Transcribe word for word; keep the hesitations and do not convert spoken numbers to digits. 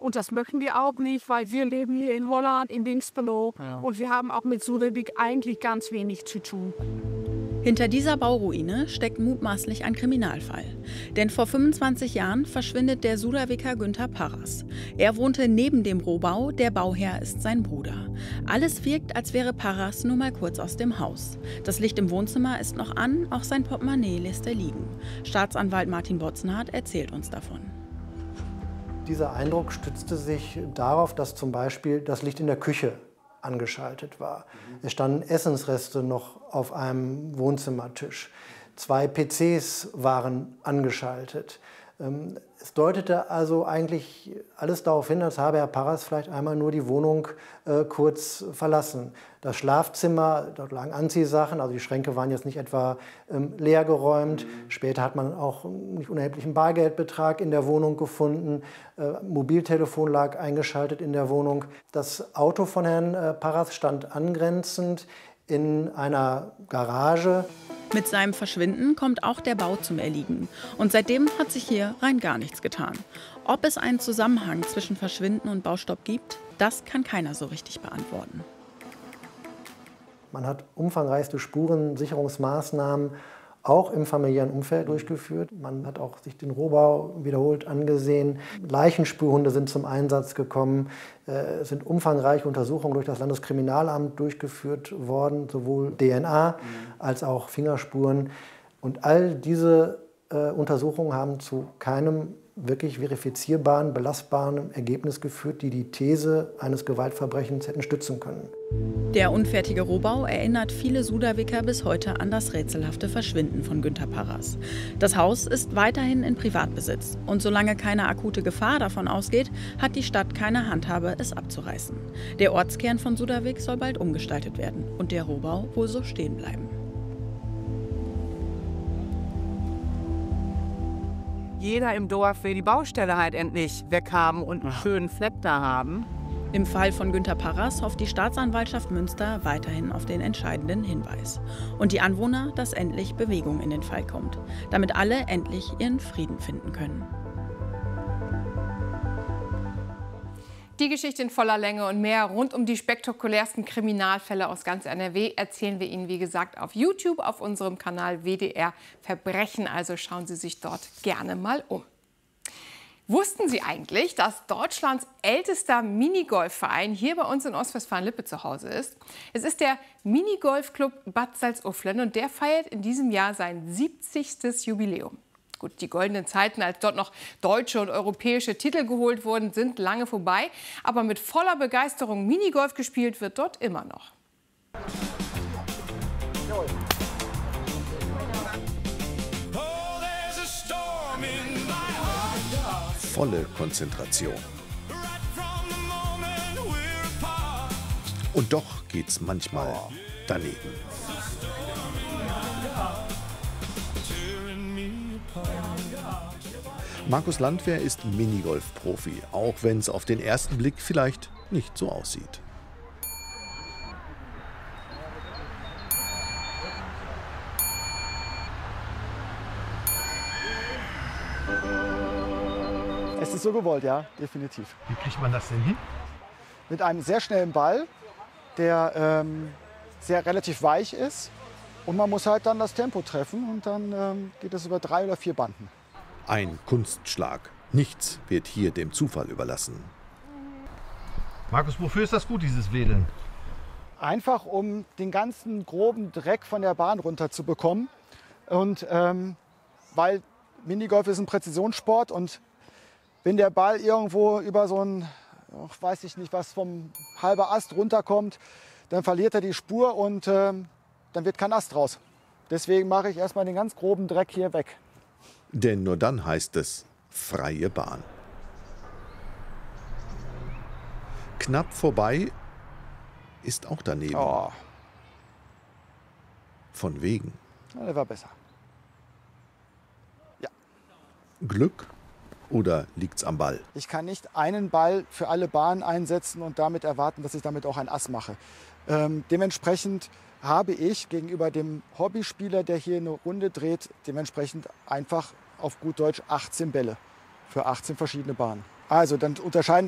Und das möchten wir auch nicht, weil wir leben hier in Holland, in Dinxperlo. Ja. Und wir haben auch mit Suderwick eigentlich ganz wenig zu tun. Hinter dieser Bauruine steckt mutmaßlich ein Kriminalfall. Denn vor fünfundzwanzig Jahren verschwindet der Suderwicker Günther Parras. Er wohnte neben dem Rohbau, der Bauherr ist sein Bruder. Alles wirkt, als wäre Parras nur mal kurz aus dem Haus. Das Licht im Wohnzimmer ist noch an, auch sein Portemonnaie lässt er liegen. Staatsanwalt Martin Botzenhardt erzählt uns davon. Dieser Eindruck stützte sich darauf, dass zum Beispiel das Licht in der Küche angeschaltet war. Es standen Essensreste noch auf einem Wohnzimmertisch. Zwei P Cs waren angeschaltet. Es deutete also eigentlich alles darauf hin, als habe Herr Parras vielleicht einmal nur die Wohnung äh, kurz verlassen. Das Schlafzimmer, dort lagen Anziehsachen, also die Schränke waren jetzt nicht etwa ähm, leergeräumt. Später hat man auch einen nicht unerheblichen Bargeldbetrag in der Wohnung gefunden. Äh, Mobiltelefon lag eingeschaltet in der Wohnung. Das Auto von Herrn äh, Parras stand angrenzend in einer Garage. Mit seinem Verschwinden kommt auch der Bau zum Erliegen. Und seitdem hat sich hier rein gar nichts getan. Ob es einen Zusammenhang zwischen Verschwinden und Baustopp gibt, das kann keiner so richtig beantworten. Man hat umfangreichste Spurensicherungsmaßnahmen auch im familiären Umfeld durchgeführt. Man hat auch sich den Rohbau wiederholt angesehen. Leichenspürhunde sind zum Einsatz gekommen. Es sind umfangreiche Untersuchungen durch das Landeskriminalamt durchgeführt worden, sowohl D N A als auch Fingerspuren. Und all diese äh, Untersuchungen haben zu keinem wirklich verifizierbaren, belastbaren Ergebnis geführt, die die These eines Gewaltverbrechens hätten stützen können. Der unfertige Rohbau erinnert viele Suderwicker bis heute an das rätselhafte Verschwinden von Günther Parras. Das Haus ist weiterhin in Privatbesitz. Und solange keine akute Gefahr davon ausgeht, hat die Stadt keine Handhabe, es abzureißen. Der Ortskern von Suderwick soll bald umgestaltet werden und der Rohbau wohl so stehen bleiben. Jeder im Dorf will die Baustelle halt endlich weghaben und einen schönen Fleck da haben. Im Fall von Günther Parras hofft die Staatsanwaltschaft Münster weiterhin auf den entscheidenden Hinweis. Und die Anwohner, dass endlich Bewegung in den Fall kommt, damit alle endlich ihren Frieden finden können. Die Geschichte in voller Länge und mehr rund um die spektakulärsten Kriminalfälle aus ganz N R W erzählen wir Ihnen, wie gesagt, auf YouTube, auf unserem Kanal W D R Verbrechen. Also schauen Sie sich dort gerne mal um. Wussten Sie eigentlich, dass Deutschlands ältester Minigolfverein hier bei uns in Ostwestfalen-Lippe zu Hause ist? Es ist der Minigolfclub Bad Salzuflen und der feiert in diesem Jahr sein siebzigstes Jubiläum. Gut, die goldenen Zeiten, als dort noch deutsche und europäische Titel geholt wurden, sind lange vorbei. Aber mit voller Begeisterung Minigolf gespielt wird dort immer noch. Volle Konzentration. Und doch geht's manchmal daneben. Markus Landwehr ist Minigolf-Profi, auch wenn es auf den ersten Blick vielleicht nicht so aussieht. Es ist so gewollt, ja, definitiv. Wie kriegt man das denn hin? Mit einem sehr schnellen Ball, der ähm, sehr relativ weich ist. Und man muss halt dann das Tempo treffen und dann ähm, geht es über drei oder vier Banden. Ein Kunstschlag. Nichts wird hier dem Zufall überlassen. Markus, wofür ist das gut, dieses Wedeln? Einfach, um den ganzen groben Dreck von der Bahn runterzubekommen. Und ähm, weil Minigolf ist ein Präzisionssport und wenn der Ball irgendwo über so ein, ach, weiß ich nicht was, vom halber Ast runterkommt, dann verliert er die Spur und ähm, dann wird kein Ast raus. Deswegen mache ich erstmal den ganz groben Dreck hier weg. Denn nur dann heißt es freie Bahn. Knapp vorbei ist auch daneben. Oh. Von wegen. Ja, der war besser. Ja. Glück oder liegt's am Ball? Ich kann nicht einen Ball für alle Bahnen einsetzen und damit erwarten, dass ich damit auch ein Ass mache. Ähm, dementsprechend habe ich gegenüber dem Hobbyspieler, der hier eine Runde dreht, dementsprechend einfach auf gut Deutsch achtzehn Bälle für achtzehn verschiedene Bahnen. Also dann unterscheiden